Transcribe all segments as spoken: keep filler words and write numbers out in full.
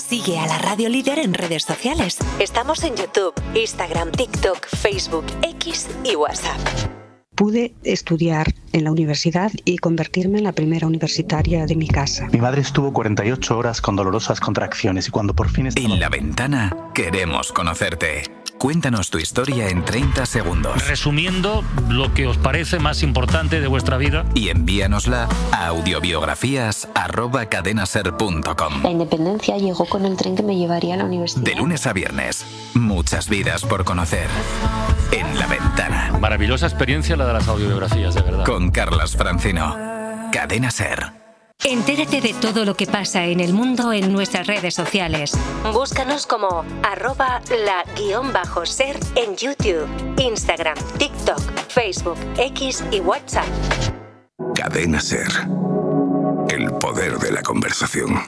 Sigue a la Radio Líder en redes sociales. Estamos en YouTube, Instagram, TikTok, Facebook, X y WhatsApp. Pude estudiar en la universidad y convertirme en la primera universitaria de mi casa. Mi madre estuvo cuarenta y ocho horas con dolorosas contracciones y cuando por fin estaba... En La Ventana queremos conocerte. Cuéntanos tu historia en treinta segundos. Resumiendo lo que os parece más importante de vuestra vida. Y envíanosla a audiobiografías arroba cadenaser punto com. La independencia llegó con el tren que me llevaría a la universidad. De lunes a viernes, muchas vidas por conocer. En La Ventana. Maravillosa experiencia la de las audiobiografías, de verdad. Con Carlas Francino. Cadena Ser. Entérate de todo lo que pasa en el mundo en nuestras redes sociales. Búscanos como arroba la guión bajo ser en YouTube, Instagram, TikTok, Facebook, X y WhatsApp. Cadena Ser. El poder de la conversación.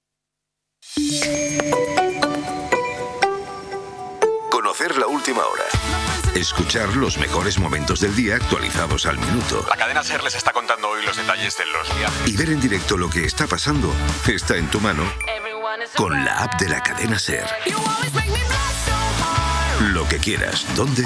Conocer la última hora. Escuchar los mejores momentos del día actualizados al minuto. La Cadena Ser les está contando hoy los detalles de los viajes. Y ver en directo lo que está pasando está en tu mano con la app de la Cadena Ser. Lo que quieras, dónde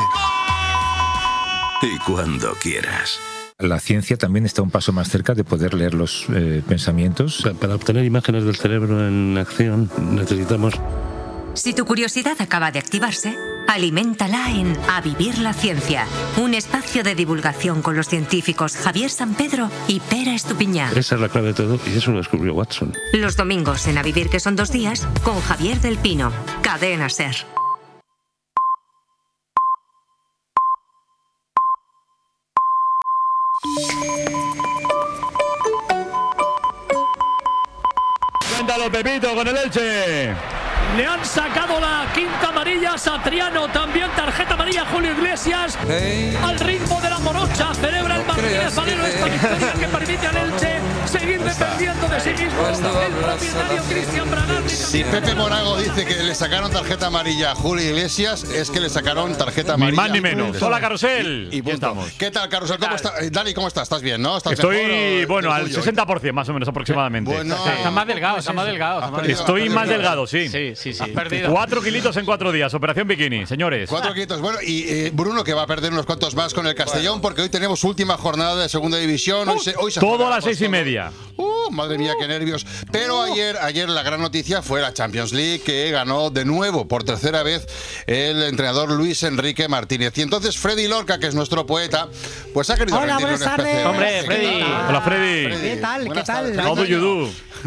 y cuando quieras. La ciencia también está un paso más cerca de poder leer los eh, pensamientos. Para obtener imágenes del cerebro en acción necesitamos... Si tu curiosidad acaba de activarse, aliméntala en A Vivir la Ciencia, un espacio de divulgación con los científicos Javier Sampedro y Pera Estupiñán. Esa es la clave de todo y eso lo descubrió Watson. Los domingos en A Vivir, que son dos días, con Javier del Pino. Cadena Ser. Cuéntalo, Pepito, con el Elche. Le han sacado la quinta amarilla a Satriano, también tarjeta amarilla a Julio Iglesias. Hey. Al ritmo de la morocha celebra el Martínez Valero esta victoria que permite al Elche seguir dependiendo de sí mismo. El propietario Cristian Bragarni. Si Pepe Morago dice que le sacaron tarjeta amarilla a Julio Iglesias, es que le sacaron tarjeta amarilla. Ni más ni menos. Hola, Carrusel. Y, y estamos. ¿Qué tal, Carrusel? ¿Cómo estás? Dani, ¿cómo estás? ¿Estás bien, no? ¿Estás Estoy, bueno, al sesenta por ciento más o menos aproximadamente. Bueno, sí. Está más delgado, está más delgado. Estoy más delgado, sí. Sí, sí, sí. Cuatro kilitos en cuatro días. Operación Bikini, señores. Cuatro kilitos. Bueno, y eh, Bruno, que va a perder unos cuantos más con el Castellón, bueno, porque hoy tenemos última jornada de segunda división. Hoy se, hoy se todo a las seis y media. Uh, madre mía, qué nervios. Pero ayer, ayer la gran noticia fue la Champions League, que ganó de nuevo, por tercera vez, el entrenador Luis Enrique Martínez. Y entonces Freddy Lorca, que es nuestro poeta, pues ha querido Hola, buenas tardes. Hombre, Freddy. Hola, Freddy. ¿Qué tal? Buenas ¿Qué tal? How do you do?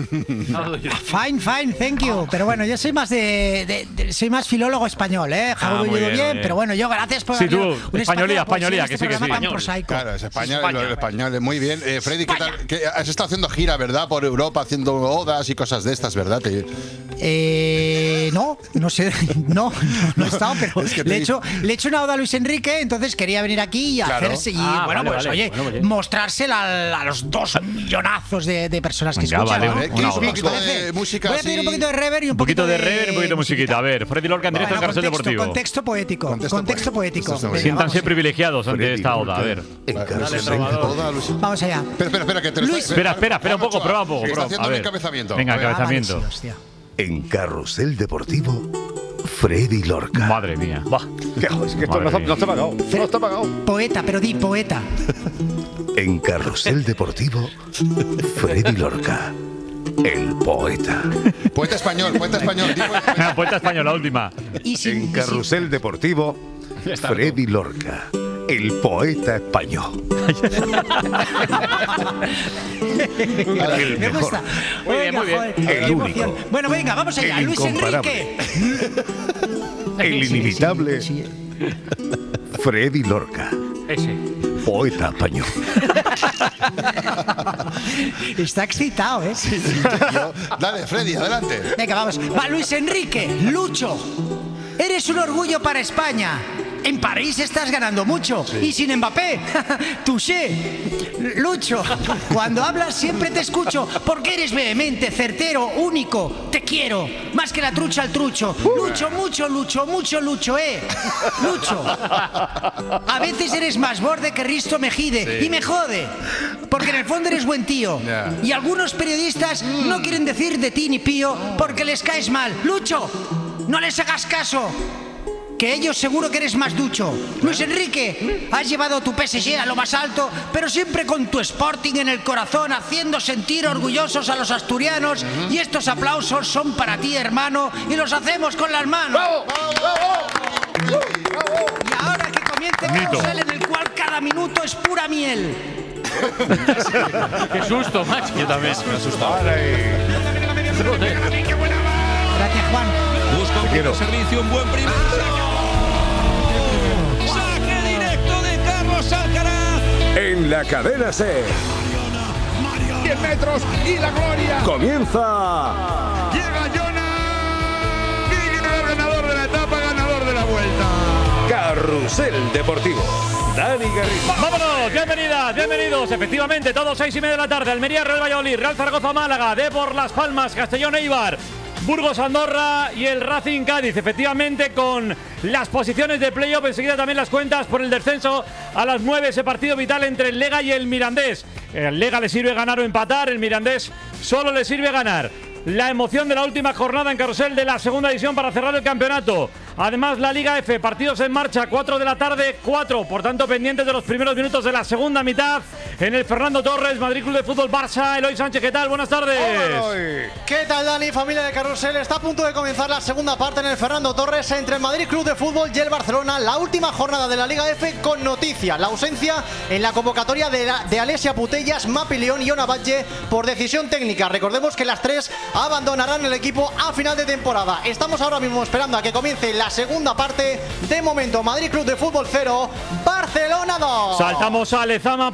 Fine, fine, thank you. Pero bueno, yo soy más de, de, de soy más filólogo español, ¿eh? Ah, How do you do bien, bien, bien. pero bueno, yo gracias por sí, tú, un españolía, españolía, este que sí, que sí. Prosaico. Claro, es español, español. Lo, español, muy bien. Eh, Freddy, ¿qué tal? ¿Qué, has estado haciendo gira, ¿verdad? Por Europa, haciendo odas y cosas de estas, ¿verdad? Te... Eh, no, no sé, no, no he estado, pero es que le, he hecho, le he hecho una oda a Luis Enrique, entonces quería venir aquí y claro. hacerse, y ah, bueno, vale, pues vale. oye, bueno, oye, mostrársela a, a los dos millonazos de, de personas que escuchan. Vale, ¿no? ¿Qué es un poquito de música? Voy a pedir un poquito de reverb y un poquito poquito de reverb y un poquito de musiquita. A ver, Freddy Lorca en directo en Carrusel Deportivo. Contexto poético, contexto, contexto poético. poético. Siéntanse privilegiados ante esta oda, a ver. Vamos allá. Espera, espera, espera, que te Luis. Espera, espera, espera un poco, prueba un poco. Está haciendo un encabezamiento. Venga, encabezamiento. En Carrusel Deportivo, Freddy Lorca. Madre mía. Va. Que, es que esto no, no está pagado. No está pagado. Poeta, pero di poeta. En Carrusel Deportivo, Freddy Lorca. El poeta. Poeta español, poeta español. Poeta, poeta español, la última. Y sin, en Carrusel Deportivo, Freddy Lorca. El poeta español. El me gusta. Muy bien, muy bien. El único. Bueno, venga, vamos allá. El Luis Enrique. El inimitable Freddy Lorca. Ese. Poeta español. Está excitado, ¿eh? Sí, sí, yo. Dale, Freddy, adelante. Venga, vamos. Va, Luis Enrique, Lucho. Eres un orgullo para España. En París estás ganando mucho. Sí. Y sin Mbappé, touché. Lucho, cuando hablas siempre te escucho, porque eres vehemente, certero, único. Te quiero, más que la trucha al trucho. Lucho, mucho, Lucho, mucho, Lucho, eh. Lucho. A veces eres más borde que Risto Mejide. Sí. Y me jode, porque en el fondo eres buen tío. Yeah. Y algunos periodistas mm. no quieren decir de ti ni pío porque les caes mal. Lucho, no les hagas caso, que ellos seguro que eres más ducho. Luis Enrique, has llevado tu P S G a lo más alto, pero siempre con tu Sporting en el corazón, haciendo sentir orgullosos a los asturianos. Uh-huh. Y estos aplausos son para ti, hermano, y los hacemos con las manos. ¡Bravo! ¡Bravo! ¡Bravo! Y ahora que comience el carrusel en el cual cada minuto es pura miel. Qué susto, macho. Yo también me he asustado. Gracias, Juan. Busca un buen servicio, un buen primer. ¡Saque directo de Carlos Alcaraz! En la cadena SER. diez metros y la gloria. Comienza. Llega Jonas. Miguel, ganador de la etapa, ganador de la vuelta. Carrusel Deportivo. Dani Garrido. ¡Vámonos! Bienvenidas, bienvenidos. Efectivamente, todos seis y media de la tarde. Almería, Real Valladolid, Real Zaragoza, Málaga, Depor, Las Palmas, Castellón, Eibar, Burgos, Andorra y el Racing Cádiz. Efectivamente, con las posiciones de playoff, enseguida también las cuentas por el descenso a las nueve, ese partido vital entre el Lega y el Mirandés. El Lega le sirve ganar o empatar, el Mirandés solo le sirve ganar. La emoción de la última jornada en carrusel de la segunda división para cerrar el campeonato. Además, la Liga F, partidos en marcha, cuatro de la tarde, cuatro. Por tanto, pendientes de los primeros minutos de la segunda mitad en el Fernando Torres, Madrid Club de Fútbol Barça. Eloy Sánchez, ¿qué tal? Buenas tardes. Hola, ¿qué tal, Dani? Familia de Carrusel. Está a punto de comenzar la segunda parte en el Fernando Torres entre el Madrid Club de Fútbol y el Barcelona. La última jornada de la Liga F con noticia. La ausencia en la convocatoria de, la, de Alessia Putellas, Mapi León y Ona Batlle por decisión técnica. Recordemos que las tres abandonarán el equipo a final de temporada. Estamos ahora mismo esperando a que comience la segunda parte. De momento, Madrid Club de Fútbol cero, Barcelona dos. Saltamos a Lezama.